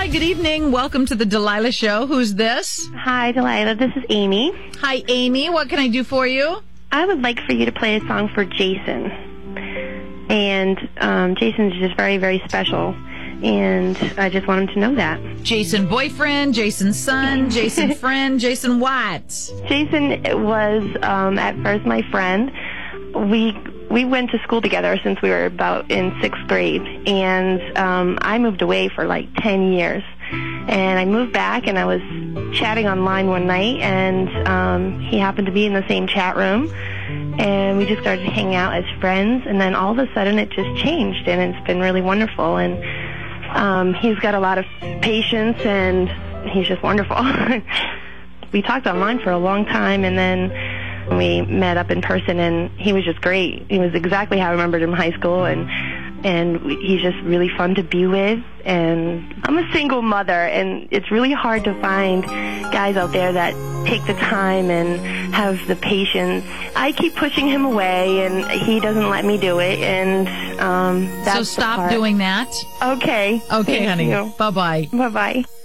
good evening. Welcome to the Delilah Show. Who's this? Hi, Delilah. This is Amy. Hi, Amy. What can I do for you? I would like for you to play a song for Jason. And Jason's just very, very special. And I just want him to know that. Jason boyfriend, Jason son, Jason friend, Jason what? Jason was at first my friend. We went to school together since we were about in 6th grade. And I moved away for like 10 years. And I moved back, and I was chatting online one night, and he happened to be in the same chat room. And we just started hanging out as friends. And then all of a sudden it just changed, and it's been really wonderful. And he's got a lot of patience, and he's just wonderful. We talked online for a long time, and then we met up in person, and he was just great. He was exactly how I remembered him in high school, and he's just really fun to be with. And I'm a single mother, and it's really hard to find guys out there that take the time and have the patience. I keep pushing him away, and he doesn't let me do it, and that's So stop doing that. Okay. Okay, Thank honey. you. Bye-bye. Bye-bye.